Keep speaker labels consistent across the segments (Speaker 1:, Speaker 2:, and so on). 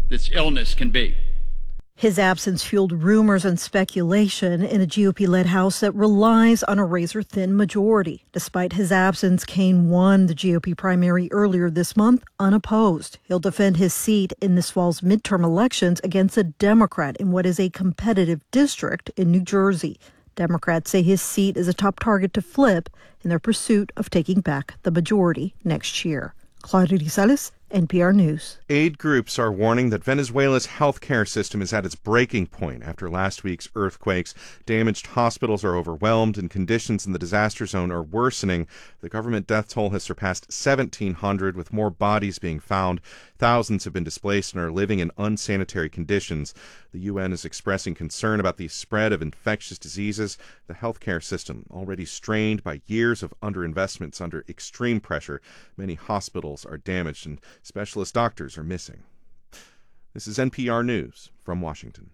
Speaker 1: this illness can be.
Speaker 2: His absence fueled rumors and speculation in a GOP-led House that relies on a razor-thin majority. Despite his absence, Kaine won the GOP primary earlier this month unopposed. He'll defend his seat in this fall's midterm elections against a Democrat in what is a competitive district in New Jersey. Democrats say his seat is a top target to flip in their pursuit of taking back the majority next year. Claudia Rizales, NPR News.
Speaker 3: Aid groups are warning that Venezuela's healthcare system is at its breaking point after last week's earthquakes. Damaged hospitals are overwhelmed and conditions in the disaster zone are worsening. The government death toll has surpassed 1,700, with more bodies being found. Thousands have been displaced and are living in unsanitary conditions. The UN is expressing concern about the spread of infectious diseases. The healthcare system, already strained by years of underinvestments, under extreme pressure. Many hospitals are damaged and specialist doctors are missing. This is NPR News from Washington.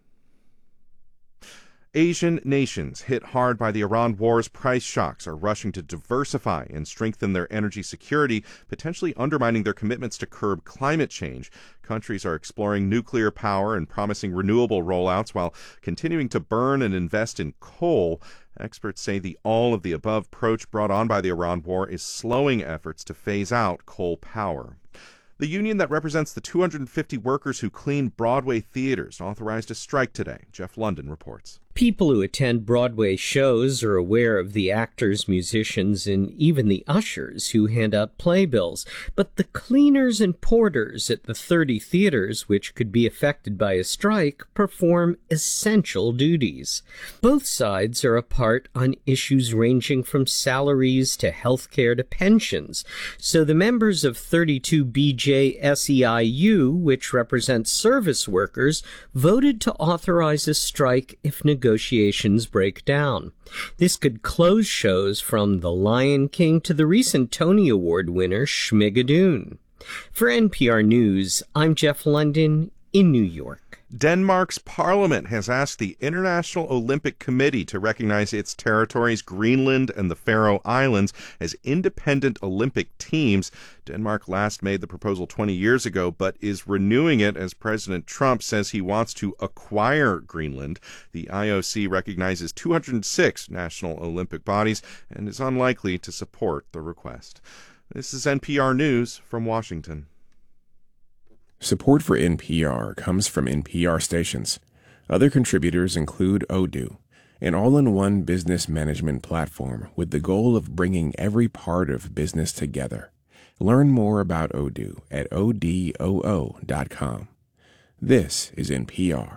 Speaker 3: Asian nations hit hard by the Iran war's price shocks are rushing to diversify and strengthen their energy security, potentially undermining their commitments to curb climate change. Countries are exploring nuclear power and promising renewable rollouts while continuing to burn and invest in coal. Experts say the all-of-the-above approach brought on by the Iran war is slowing efforts to phase out coal power. The union that represents the 250 workers who clean Broadway theaters authorized a strike today. Jeff London reports.
Speaker 4: People who attend Broadway shows are aware of the actors, musicians, and even the ushers who hand out playbills. But the cleaners and porters at the 30 theaters, which could be affected by a strike, perform essential duties. Both sides are apart on issues ranging from salaries to health care to pensions. So the members of 32BJ-SEIU, which represents service workers, voted to authorize a strike if negotiations break down. This could close shows from The Lion King to the recent Tony Award winner Schmigadoon. For NPR News, I'm Jeff London in New York.
Speaker 3: Denmark's parliament has asked the International Olympic Committee to recognize its territories, Greenland and the Faroe Islands, as independent Olympic teams. Denmark last made the proposal 20 years ago, but is renewing it as President Trump says he wants to acquire Greenland. The IOC recognizes 206 national Olympic bodies and is unlikely to support the request. This is NPR News from Washington.
Speaker 5: Support for NPR comes from NPR stations. Other contributors include Odoo, an all-in-one business management platform with the goal of bringing every part of business together. Learn more about Odoo at odoo.com. This is NPR.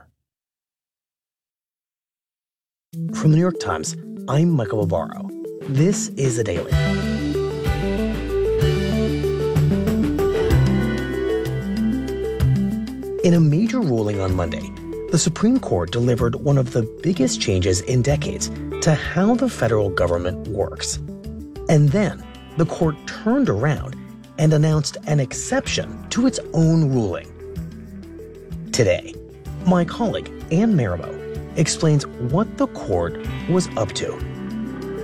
Speaker 6: From the New York Times, I'm Michael Barbaro. This is The Daily. In a major ruling on Monday, the Supreme Court delivered one of the biggest changes in decades to how the federal government works. And then the court turned around and announced an exception to its own ruling. Today, my colleague Anne Marimo explains what the court was up to.